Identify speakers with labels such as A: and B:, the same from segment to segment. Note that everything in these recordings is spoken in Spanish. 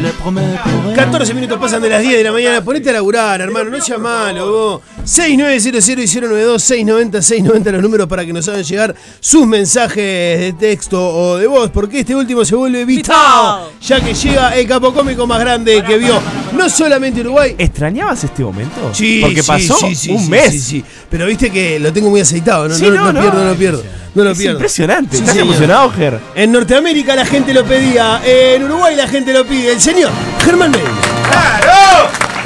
A: 14 minutos pasan de las 10 de la mañana. Ponete a laburar, hermano, no seas malo vos. 6900 y 092 690 690 los números para que nos hagan llegar sus mensajes de texto o de voz, porque este último se vuelve vital, ya que llega el capo cómico más grande que vio no solamente Uruguay.
B: ¿Extrañabas este momento?
A: Sí,
B: porque pasó un mes.
A: Sí. Pero viste que lo tengo muy aceitado, no lo pierdo.
B: Es impresionante.
A: Sí,
B: ¿Estás
A: señor.
B: emocionado, Ger?
A: En Norteamérica la gente lo pedía, en Uruguay la gente lo pide. El señor Germán Medina.
B: ¡Claro!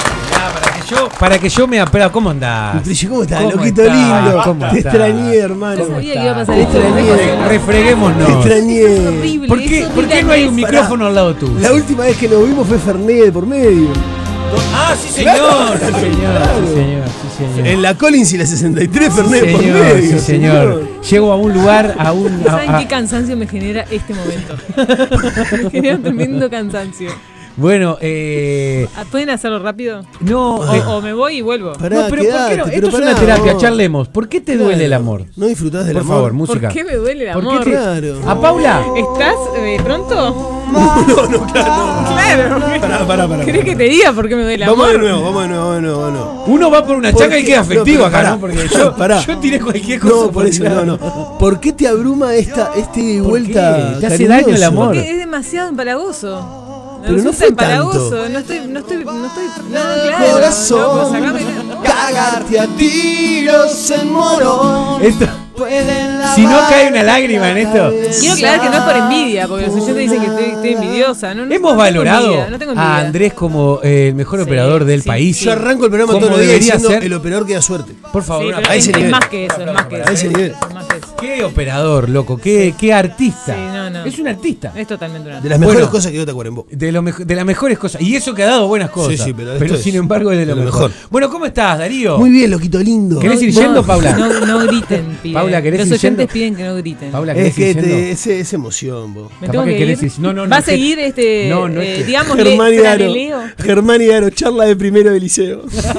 C: Para que yo me apela. ¿Cómo andás?
A: ¿Cómo estás,
C: ¿Cómo
A: loquito
C: estás?
A: lindo?
C: ¿Cómo
A: Te
C: estás?
A: extrañé, hermano.
D: Yo sabía que iba a pasar
A: Te
D: esto.
A: extrañé.
C: Refreguémonos.
A: Te extrañé.
D: Es horrible.
C: ¿Por qué no hay un micrófono al lado tuyo?
A: La última vez que nos vimos fue Fernet por medio.
C: Ah, sí, señor. Sí, señor.
A: En la Collins y la 63
C: Sí,
A: Fernet por
C: señor,
A: medio.
C: sí, señor. Llego a un lugar,
D: ¿Saben qué cansancio me genera este momento? Me genera un tremendo cansancio.
C: Bueno,
D: ¿Pueden hacerlo rápido?
C: no.
D: O me voy y vuelvo.
A: Pará,
C: No, pero
A: quedate,
C: ¿por qué no?
A: pero
C: Esto es
A: pará,
C: una terapia,
A: vos.
C: charlemos. ¿Por qué te duele el amor?
A: ¿No disfrutás del
C: Por
A: amor?
C: favor, música.
D: ¿Por qué me duele el
C: ¿Por
D: amor?
C: qué te-
A: Claro.
C: ¿A Paula?
D: ¿Estás pronto?
A: No, claro.
D: Claro.
A: Pará.
D: ¿Querés que te diga por qué me duele el amor?
A: Vamos de nuevo.
C: Uno va por una
A: ¿Por
C: chaca y
A: qué?
C: queda afectivo
A: No, pero
C: acá,
A: pará.
C: ¿no? Porque yo,
A: Pará.
C: yo tiré cualquier cosa.
A: No, por eso, no. ¿Por qué te abruma esta
C: ¿Por
A: vuelta?
C: qué? ¿Te hace daño el amor?
D: Porque es demasiado empalagoso.
A: Pero no
D: resulta
A: fue
D: empalagoso.
A: tanto.
D: No estoy. No, claro.
A: Corazón,
D: loco, sacame-
A: cagarte a tiros en moro.
C: Esto, si no cae una lágrima en esto.
D: Quiero aclarar que no es por envidia, porque los oyentes dicen que estoy envidiosa. No
C: Hemos
D: tengo
C: valorado
D: envidia, no tengo envidia.
C: a Andrés como el mejor
D: Sí,
C: operador del
D: sí,
C: país.
D: sí.
A: Yo arranco el programa
C: ¿Cómo
A: todos los días
C: debería
A: diciendo
C: ser?
A: el operador que da suerte.
C: Por favor,
D: Sí,
C: una
D: pero
A: a ese
D: es
A: nivel.
D: más que eso, es más que eso.
A: A ese nivel.
D: Es más que eso.
C: Qué operador, loco, qué artista.
D: Sí, no.
C: Es un artista.
D: Es totalmente una.
A: De las mejores
C: Bueno.
A: cosas que yo te acuerdo en vos.
C: De las mejores cosas. Y eso que ha dado buenas cosas.
A: Sí, pero esto
C: sin
A: es
C: embargo es de lo mejor. Bueno, ¿cómo estás, Darío?
A: Muy bien, loquito lindo.
C: ¿Querés ir yendo, Paula?
D: No griten, piden.
C: Paula, ¿querés
D: Los
C: ir
D: oyentes
C: yendo?
D: piden que no griten.
C: Paula,
A: Es
C: ¿querés
A: que
C: ir yendo?
A: es emoción, vos.
D: ¿Me
C: capaz
D: tengo
C: que
D: que
C: querés
D: ir?
C: ir- no,
D: ¿Va a
C: que-
D: seguir
C: No, es que-
D: digamos,
A: Germán y Daro.
D: Leo?
A: Germán y Daro, charla de primero de liceo.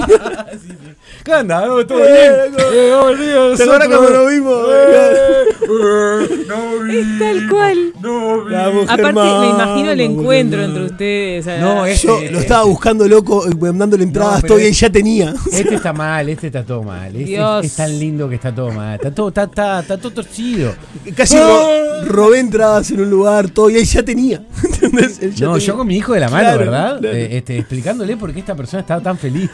C: ¿Qué anda? ¿Todo bien?
A: ¿Te acuerdas cuando nos vimos?
D: Es tal cual.
A: Vamos,
D: Aparte,
A: Germán,
D: me imagino el
A: vamos,
D: encuentro
A: Germán.
D: entre ustedes. o sea,
C: No, es-
A: Yo lo estaba buscando loco, dándole entradas,
C: pero
A: todo y él ya tenía.
C: Este está mal, este está todo mal.
D: Dios.
C: Es tan lindo que está todo mal. Está todo torcido.
A: Casi robé entradas en un lugar, todo y él ya tenía. ¿Entendés? Él ya
C: No,
A: tenía.
C: yo con mi hijo de la mano,
A: Claro,
C: ¿verdad?
A: claro.
C: Explicándole por qué esta persona estaba tan feliz.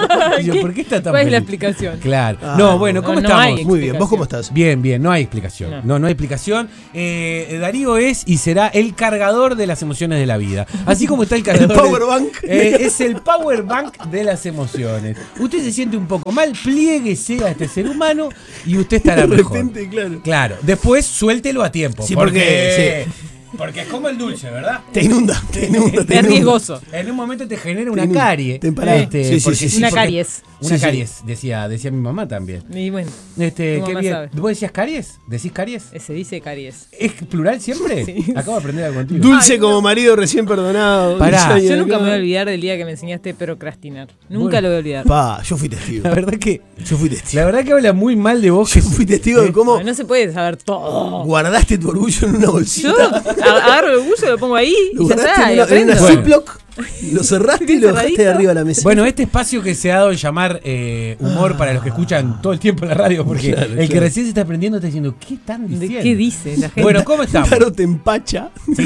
C: Y yo, ¿por qué está tan
D: ¿Cuál es
C: feliz?
D: la explicación?
C: Claro.
A: Ah,
C: No, bueno, ¿cómo
D: no
C: estamos?
D: hay.
A: Muy bien, ¿vos cómo estás?
C: Bien, no hay explicación. No hay explicación. Darío es y será el cargador de las emociones de la vida. Así como está el cargador.
A: El power bank.
C: Es el power bank de las emociones. Usted se siente un poco mal, plieguese a este ser humano y usted estará
A: De
C: mejor.
A: repente, claro.
C: Claro, después suéltelo a tiempo.
A: Sí,
C: porque
A: porque-
C: porque es como el dulce, ¿verdad?
A: Te inunda.
D: Es riesgoso.
C: En un momento te genera una
A: inunda,
C: carie.
A: te empalaga. Sí,
C: porque
A: sí, sí,
D: Una
C: porque-
D: caries.
C: Una
A: Sí, sí.
C: caries, decía mi mamá también.
D: Y bueno,
C: Qué
D: Tu mamá
C: bien.
D: sabe.
C: ¿Vos decías caries? ¿Decís caries?
D: se dice caries.
C: ¿Es plural siempre?
D: Sí.
C: Acabo de aprender algo contigo.
A: Dulce como marido recién perdonado.
C: Pará.
D: Yo nunca me voy a olvidar del día que me enseñaste a procrastinar. Nunca
C: Bueno.
D: lo voy a olvidar.
A: Pa, yo fui testigo.
C: La verdad que
A: Yo fui testigo.
C: la verdad que habla muy mal de vos.
A: Yo fui testigo de cómo
D: No se puede saber todo.
A: guardaste tu orgullo en una
D: Yo
A: bolsita.
D: agarro el orgullo, lo pongo ahí
A: Lo
D: y ya
A: guardaste
D: está. y
A: en una
D: aprendo.
C: Bueno.
A: Ziploc, lo cerraste y lo dejaste de
D: cerradito.
A: arriba de la mesa.
C: Bueno, este espacio que se ha dado en llamar humor para los que escuchan todo el tiempo la radio, porque
A: Claro,
C: el que
A: claro.
C: recién se está aprendiendo está diciendo, ¿qué están
D: ¿De
C: diciendo?
D: qué dice la gente?
C: Bueno, ¿cómo estamos?
A: Claro, te empacha.
C: Sí,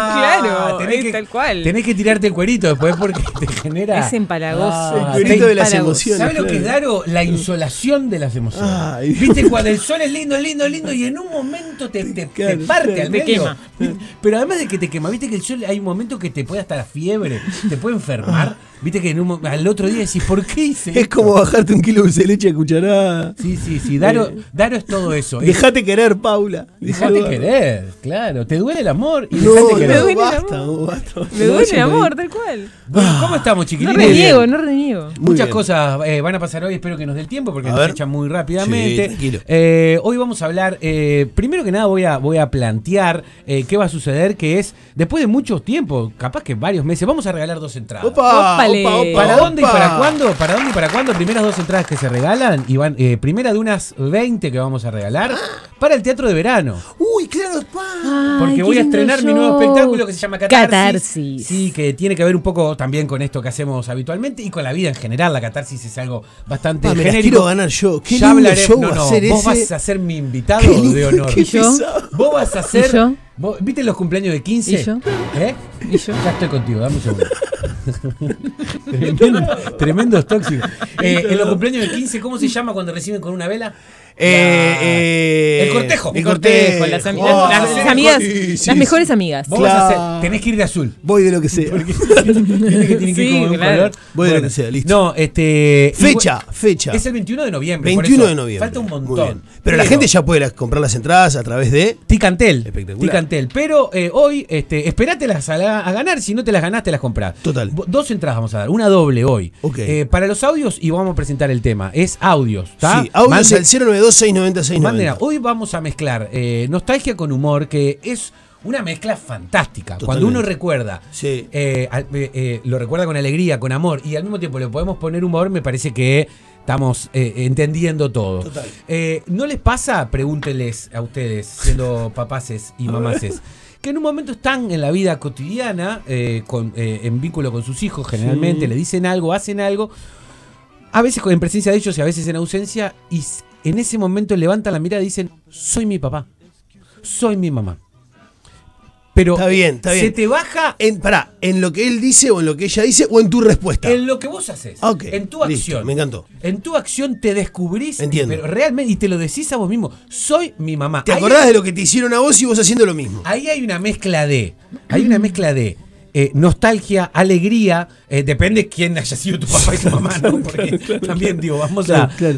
D: Claro,
C: tenés
D: es
C: que,
D: tal cual.
C: Tenés que tirarte el cuerito después porque te genera.
D: Es empalagoso.
A: El cuerito de las
D: empalagoso.
A: emociones.
C: ¿Sabes lo que es
A: claro.
C: Daro? La insolación de las emociones.
A: Ay,
C: Viste, cuando el sol es lindo y en un momento te
A: Claro,
C: parte
A: claro.
C: al
D: Te
C: medio.
D: quema.
C: Pero además de que te quema, viste que el sol hay un momento que te puede hasta la fiebre, te puede enfermar. Viste que al otro día decís, ¿por qué hice
A: Es
C: esto?
A: como bajarte un kilo de dulce de leche a cucharada.
C: Sí. Daro es todo eso.
A: Dejate querer, Paula.
C: Dejate querer, claro. Te duele el amor y
A: No,
C: dejate
A: no,
C: querer.
D: duele el
A: basta,
D: amor.
A: basta.
D: Me duele el amor, tal cual.
C: Bueno, ¿cómo estamos,
D: No
C: chiquilines?
D: reniego, no reniego.
A: Muy
C: Muchas
A: bien.
C: cosas van a pasar hoy, espero que nos dé el tiempo porque
A: A
C: nos
A: ver.
C: echan muy rápidamente.
A: Sí, tranquilo.
C: Hoy vamos a hablar, primero que nada voy a plantear qué va a suceder, que es, después de mucho tiempo, capaz que varios meses, vamos a regalar 2 entradas.
A: Opa,
D: Ópale.
A: opa, opa,
C: ¿Para dónde y
A: opa.
C: para cuándo? ¿Para dónde y para cuándo? Primeras 2 entradas que se regalan. Y van, primera de unas 20 que vamos a regalar para el Teatro de Verano.
A: Uy, claro,
C: Porque
D: Ay,
C: voy
D: qué
C: a
D: lindo
C: estrenar mi
D: show.
C: nuevo espectáculo que se llama Catarsis.
D: Catarsis.
C: Sí, que tiene que ver un poco también con esto que hacemos habitualmente y con la vida en general. La catarsis es algo bastante
A: Me las
C: genérico.
A: quiero ganar yo. Qué
C: Ya
A: lindo
C: hablaré-
A: show
C: no,
A: va a
C: no,
A: ser
C: vos
A: ese.
C: vas a ser mi invitado
A: Qué lindo,
C: de honor.
A: qué
D: ¿Y yo?
A: pesado.
C: Vos vas a ser.
D: ¿Y yo?
C: ¿Viste los cumpleaños de 15?
D: ¿Y yo?
C: ¿Eh?
D: ¿Y yo?
C: Ya estoy contigo, dame un segundo. Tremendos tóxicos. En los cumpleaños de 15, ¿cómo se llama cuando reciben con una vela? El cortejo.
A: El cortejo.
D: Las
C: Oh,
D: las amigas,
A: sí, sí,
D: las mejores amigas.
C: Vos vas a
A: Claro.
C: hacer, tenés que ir de azul.
A: Voy de lo que sea.
C: Porque viste que tienen que ir
D: Sí,
C: como de un
D: claro.
C: color.
A: Voy de lo que sea, listo.
C: No,
A: Fecha.
C: Es el 21 de noviembre. por
A: 21
C: eso
A: de noviembre.
C: Falta un
A: Muy
C: montón.
A: bien. Pero la gente ya puede comprar las entradas a través de.
C: Ticantel.
A: Espectacular.
C: Ticantel. Pero hoy, esperátelas a ganar. Si no te las ganás, te las comprás.
A: Total.
C: 2 entradas vamos a dar. Una doble hoy.
A: Ok.
C: Para los audios, y vamos a presentar el tema. Es audios. ¿Tá?
A: Sí, audios
C: Mande-
A: al 092-690-690.
C: manden- Hoy vamos a mezclar nostalgia con humor, que es una mezcla fantástica.
A: Totalmente.
C: Cuando uno recuerda,
A: Sí.
C: lo recuerda con alegría, con amor, y al mismo tiempo le podemos poner humor, me parece que estamos entendiendo todo.
A: Total.
C: ¿No les pasa? Pregúntenles a ustedes, siendo papaces y mamaces, que en un momento están en la vida cotidiana, en vínculo con sus hijos, generalmente,
A: Sí.
C: le dicen algo, hacen algo, a veces en presencia de ellos y a veces en ausencia, y en ese momento levantan la mirada y dicen, soy mi papá, soy mi mamá. Pero
A: Está bien, está bien.
C: se te baja
A: ¿En lo que él dice o en lo que ella dice o en tu respuesta?
C: en lo que vos haces,
A: Ok,
C: en tu
A: listo,
C: acción.
A: me encantó.
C: En tu acción te descubrís,
A: Entiendo.
C: pero realmente, y te lo decís a vos mismo, soy mi mamá.
A: ¿Te
C: Ahí
A: acordás
C: hay-
A: de lo que te hicieron a vos y vos haciendo lo mismo?
C: Ahí hay una mezcla de nostalgia, alegría, depende quién haya sido tu papá y tu mamá, ¿no? Porque también digo, vamos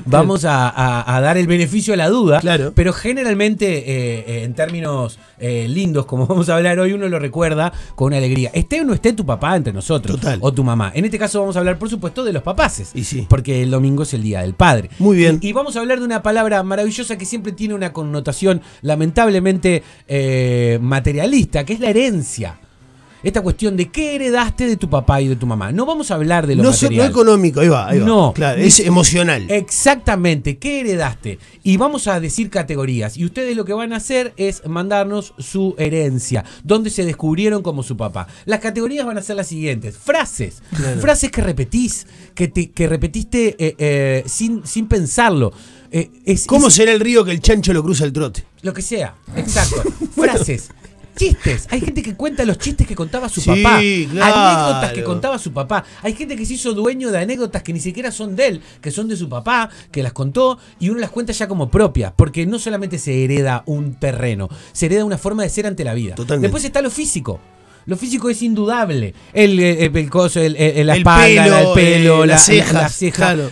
C: a dar el beneficio a la duda,
A: Claro.
C: pero generalmente en términos lindos, como vamos a hablar hoy, uno lo recuerda con una alegría. Esté o no esté tu papá entre nosotros,
A: Total.
C: o tu mamá. En este caso vamos a hablar, por supuesto, de los papaces,
A: Y sí.
C: porque el domingo es el Día del Padre.
A: Muy bien.
C: Y vamos a hablar de una palabra maravillosa que siempre tiene una connotación lamentablemente materialista, que es la herencia. Esta cuestión de qué heredaste de tu papá y de tu mamá. No vamos a hablar de lo
A: No
C: material.
A: económico, ahí va.
C: No.
A: Claro, es emocional.
C: Exactamente, ¿qué heredaste? Y vamos a decir categorías. Y ustedes lo que van a hacer es mandarnos su herencia, donde se descubrieron como su papá. Las categorías van a ser las siguientes: frases, frases que repetís, que repetiste sin pensarlo.
A: ¿Cómo será el río que el chancho lo cruza el trote?
C: Lo que sea, exacto. Frases. Chistes. Hay gente que cuenta los chistes que contaba su
A: Sí,
C: papá.
A: claro.
C: Anécdotas que contaba su papá. Hay gente que se hizo dueño de anécdotas que ni siquiera son de él, que son de su papá, que las contó y uno las cuenta ya como propias. Porque no solamente se hereda un terreno, se hereda una forma de ser ante la vida.
A: Totalmente.
C: Después está lo físico. Lo físico es indudable. La
A: El
C: espalda,
A: pelo,
C: el pelo,
A: las cejas, claro.